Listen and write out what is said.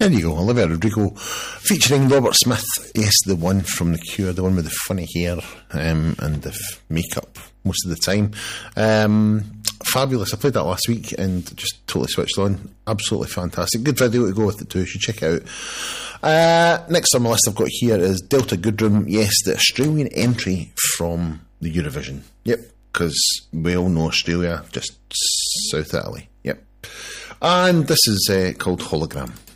There you go, Olivia Rodrigo featuring Robert Smith. Yes, the one from The Cure, the one with the funny hair and the makeup most of the time. Fabulous. I played that last week and just totally switched on. Absolutely fantastic. Good video to go with it too. You should check it out. Next on my list I've got here is Delta Goodrem. Yes, the Australian entry from the Eurovision. Yep, because we all know Australia, just South Italy. Yep. And this is called Hologram.